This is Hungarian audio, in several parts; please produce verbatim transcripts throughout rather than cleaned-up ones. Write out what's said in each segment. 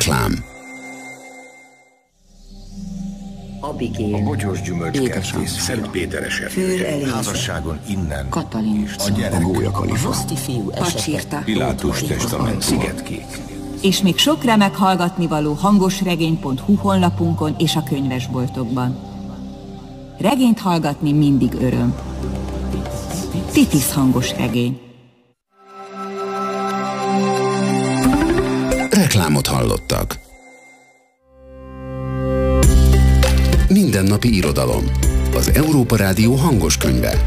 Reklám. Abigél, a bogyós gyümölcskertész Szent Péteres erdője, házasságon innen, Katalin, a gyerek, a Gólya Kalifa, Pacsirta, Pilátus testament, Szigetkék. És még sok remek hallgatnivaló hangosregény pont hu honlapunkon és a könyvesboltokban. Regényt hallgatni mindig öröm. Titis hangos regény. Reklámot hallottak. Mindennapi irodalom. Az Európa Rádió hangos könyve.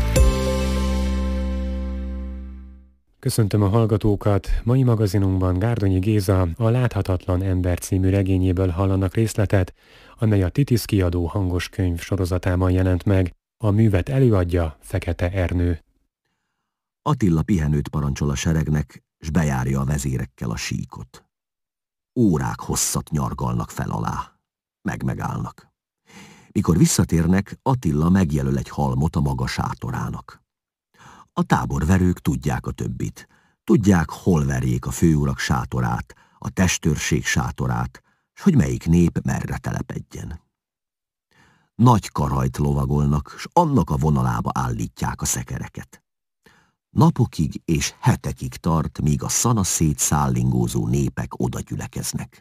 Köszöntöm a hallgatókat! Mai magazinunkban Gárdonyi Géza a Láthatatlan ember című regényéből hallanak részletet, amely a Titis kiadó hangos könyv sorozatában jelent meg. A művet előadja Fekete Ernő. Attila pihenőt parancsol a seregnek, s bejárja a vezérekkel a síkot. Órák hosszat nyargalnak fel alá. Meg-megállnak. Mikor visszatérnek, Attila megjelöl egy halmot a maga sátorának. A táborverők tudják a többit. Tudják, hol verjék a főurak sátorát, a testőrség sátorát, s hogy melyik nép merre telepedjen. Nagy karajt lovagolnak, s annak a vonalába állítják a szekereket. Napokig és hetekig tart, míg a szanaszét szállingózó népek oda gyülekeznek.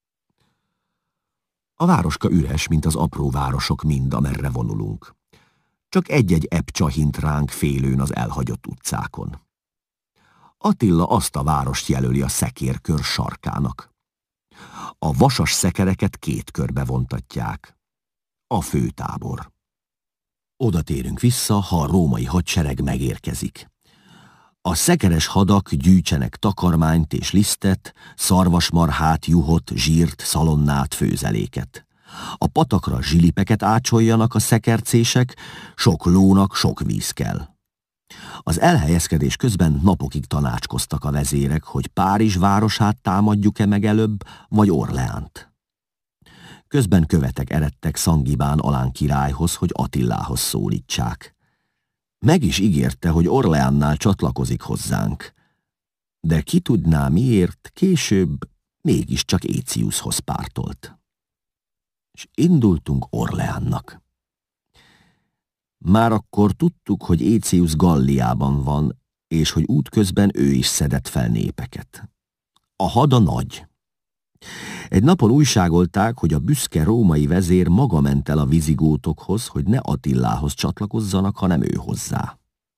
A városka üres, mint az apró városok mind, amerre vonulunk. Csak egy-egy ebb csahint ránk félőn az elhagyott utcákon. Attila azt a várost jelöli a szekérkör sarkának. A vasas szekereket két körbe vontatják. A főtábor. Oda térünk vissza, ha a római hadsereg megérkezik. A szekeres hadak gyűjtsenek takarmányt és lisztet, szarvasmarhát, juhot, zsírt, szalonnát, főzeléket. A patakra zsilipeket ácsoljanak a szekercések, sok lónak sok víz kell. Az elhelyezkedés közben napokig tanácskoztak a vezérek, hogy Párizs városát támadjuk-e meg előbb, vagy Orleánt. Közben követek eredtek Szangibán Alán királyhoz, hogy Attilához szólítsák. Meg is ígérte, hogy Orleánnál csatlakozik hozzánk. De ki tudná miért, később mégiscsak Éciushoz pártolt. És indultunk Orleánnak. Már akkor tudtuk, hogy Écius Galliában van, és hogy útközben ő is szedett fel népeket. A hada nagy. Egy napon újságolták, hogy a büszke római vezér maga ment el a vizigótokhoz, hogy ne Attilához csatlakozzanak, hanem ő hozzá.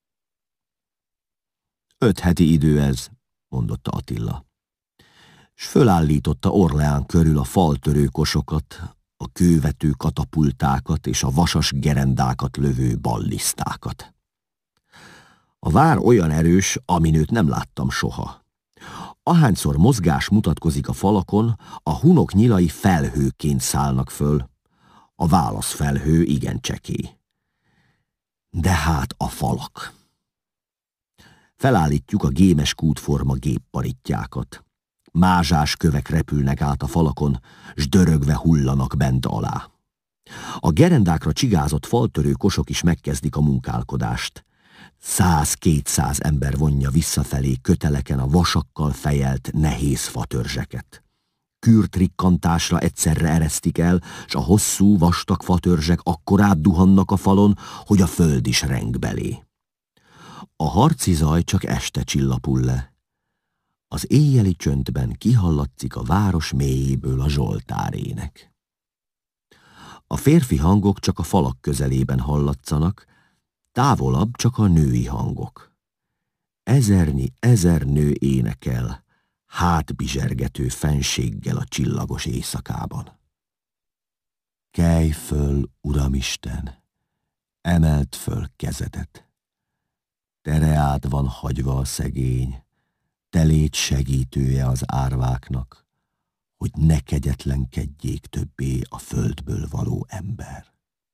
Öt heti idő ez, mondotta Attila. S fölállította Orleán körül a faltörő kosokat, a kővető katapultákat és a vasas gerendákat lövő ballisztákat. A vár olyan erős, amin őt nem láttam soha. Ahányszor mozgás mutatkozik a falakon, a hunok nyilai felhőként szállnak föl. A válaszfelhő igen csekély. De hát a falak. Felállítjuk a gémes kútforma gépparittyákat. Mázsás kövek repülnek át a falakon, s dörögve hullanak bent alá. A gerendákra csigázott faltörő kosok is megkezdik a munkálkodást. Száz-kétszáz ember vonja visszafelé köteleken a vasakkal fejelt nehéz fatörzseket. Kürtrikkantásra egyszerre eresztik el, s a hosszú, vastag fatörzsek akkor átduhannak a falon, hogy a föld is reng belé. A harci zaj csak este csillapul le. Az éjjeli csöndben kihallatszik a város mélyéből a zsoltárének. A férfi hangok csak a falak közelében hallatszanak, távolabb csak a női hangok. Ezernyi ezer nő énekel, hátbizsergető fenséggel a csillagos éjszakában. Kelj föl, Uramisten, emeld föl kezedet. Tereád van hagyva a szegény, te légy segítője az árváknak, hogy ne kegyetlenkedjék többé a földből való ember.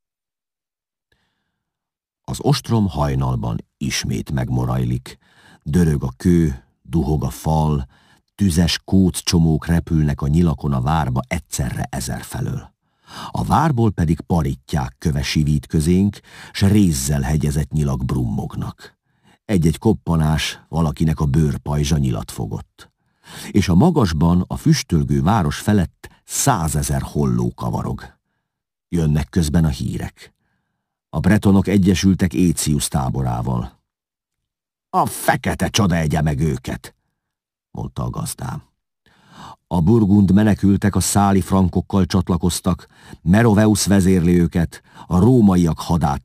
Az ostrom hajnalban ismét megmorajlik, dörög a kő, duhog a fal, tüzes kóccsomók repülnek a nyilakon a várba egyszerre ezer felől. A várból pedig parittyák köve sivít közénk, s rézzel hegyezett nyilak brummognak. Egy-egy koppanás valakinek a bőrpajzsa nyilat fogott. és a magasban a füstölgő város felett százezer holló kavarog. Jönnek közben a hírek. A bretonok egyesültek Écius táborával. A fekete csoda egye meg őket, mondta a gazdám. A burgund menekültek a száli frankokkal csatlakoztak, Meroveus vezérli őket, a rómaiak hadát